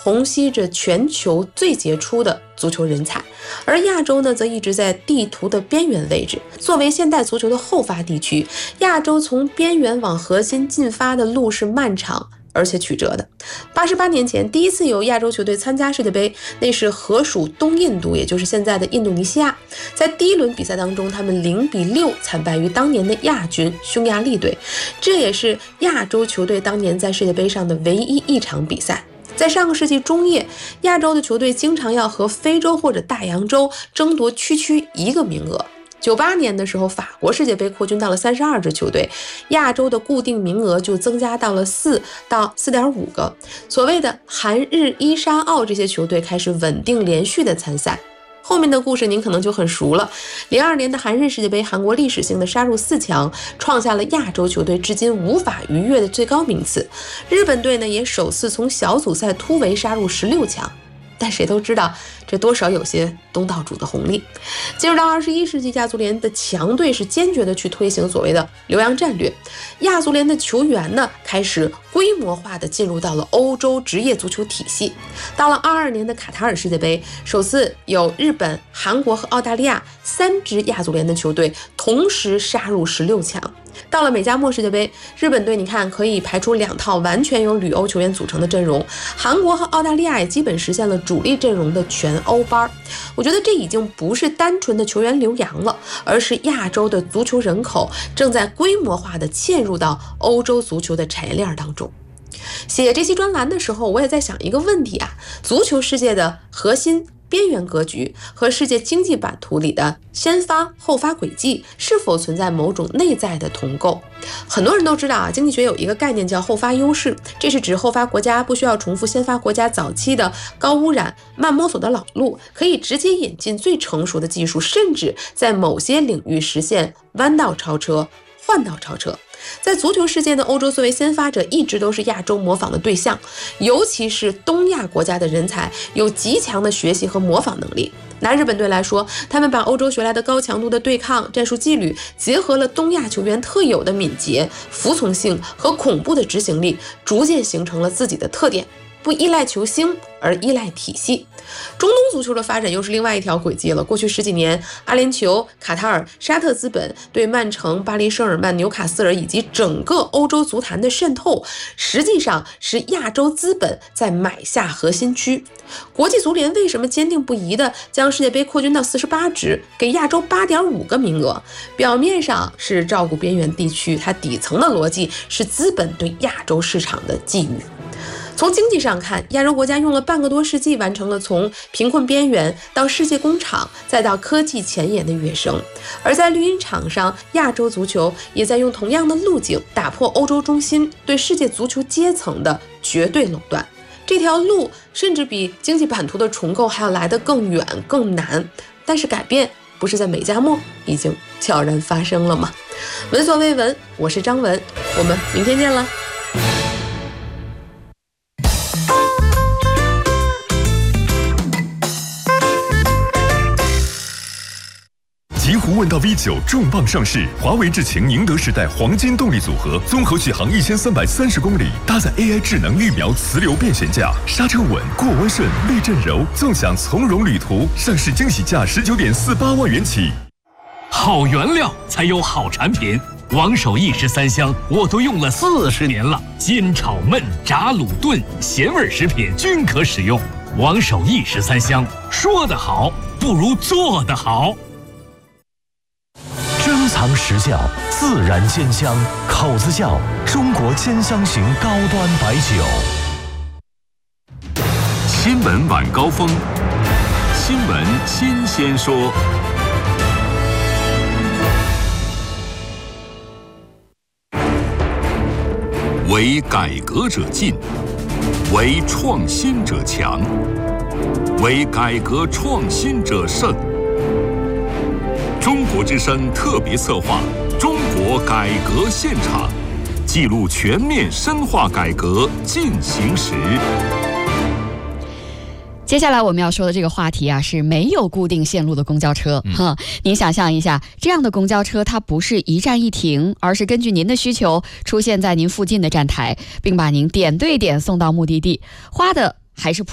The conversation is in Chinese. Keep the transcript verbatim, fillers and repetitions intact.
虹吸着全球最杰出的足球人才，而亚洲呢，则一直在地图的边缘位置。作为现代足球的后发地区，亚洲从边缘往核心进发的路是漫长而且曲折的。八十八年前，第一次有亚洲球队参加世界杯，那是荷属东印度，也就是现在的印度尼西亚。在第一轮比赛当中，他们零比六惨败于当年的亚军匈牙利队，这也是亚洲球队当年在世界杯上的唯一一场比赛。在上个世纪中叶，亚洲的球队经常要和非洲或者大洋洲争夺区区一个名额。九八年的时候，法国世界杯扩军到了三十二支球队，亚洲的固定名额就增加到了四到四点五个。所谓的韩日伊沙澳这些球队开始稳定连续的参赛。后面的故事您可能就很熟了。零二年的韩日世界杯，韩国历史性的杀入四强，创下了亚洲球队至今无法逾越的最高名次。日本队呢，也首次从小组赛突围杀入十六强。但谁都知道，这多少有些东道主的红利。进入到二十一世纪，亚足联的强队是坚决的去推行所谓的留洋战略。亚足联的球员呢，开始规模化的进入到了欧洲职业足球体系。到了二二年的卡塔尔世界杯，首次有日本、韩国和澳大利亚三支亚足联的球队同时杀入十六强。到了美加墨世界杯，日本队你看可以排出两套完全由旅欧球员组成的阵容，韩国和澳大利亚也基本实现了主力阵容的全欧班。我觉得这已经不是单纯的球员留洋了，而是亚洲的足球人口正在规模化的嵌入到欧洲足球的产业链当中。写这期专栏的时候，我也在想一个问题啊，足球世界的核心边缘格局和世界经济版图里的先发后发轨迹是否存在某种内在的同构？很多人都知道啊，经济学有一个概念叫后发优势，这是指后发国家不需要重复先发国家早期的高污染、慢摸索的老路，可以直接引进最成熟的技术，甚至在某些领域实现弯道超车、换道超车。在足球世界呢，欧洲作为先发者一直都是亚洲模仿的对象，尤其是东亚国家的人才有极强的学习和模仿能力。拿日本队来说，他们把欧洲学来的高强度的对抗战术纪律，结合了东亚球员特有的敏捷、服从性和恐怖的执行力，逐渐形成了自己的特点。不依赖球星，而依赖体系。中东足球的发展又是另外一条轨迹了。过去十几年，阿联酋、卡塔尔、沙特资本对曼城、巴黎圣日耳曼、纽卡斯尔以及整个欧洲足坛的渗透，实际上是亚洲资本在买下核心区。国际足联为什么坚定不移地将世界杯扩军到四十八支，给亚洲 八点五个名额？表面上是照顾边缘地区，它底层的逻辑是资本对亚洲市场的觊觎。从经济上看，亚洲国家用了半个多世纪完成了从贫困边缘到世界工厂再到科技前沿的跃升，而在绿茵场上，亚洲足球也在用同样的路径打破欧洲中心对世界足球阶层的绝对垄断。这条路甚至比经济版图的重构还要来得更远更难，但是改变不是在美加墨已经悄然发生了吗？闻所未闻，我是张文，我们明天见了。 极狐问道 V 九 重磅上市，华为智擎宁德时代黄金动力组合，综合续航一千三百三十公里，搭载 A I 智能预瞄磁流变悬架，刹车稳，过弯顺，避震柔，纵享从容旅途。上市惊喜价十九点四八万元起。 好原料才有好产品，王守义十三香我都用了四十年了，煎炒焖炸卤炖咸味食品均可使用。王守义十三香，说得好不如做得好。 珍藏实窖，自然煎香，口子窖，中国煎香型高端白酒。 新闻晚高峰，新闻新鲜说。为改革者进，为创新者强，为改革创新者胜。中国之声特别策划《中国改革现场》，记录全面深化改革进行时。 接下来我们要说的这个话题啊，是没有固定线路的公交车。 嗯、 哈，您想象一下，这样的公交车它不是一站一停，而是根据您的需求出现在您附近的站台，并把您点对点送到目的地，花的还是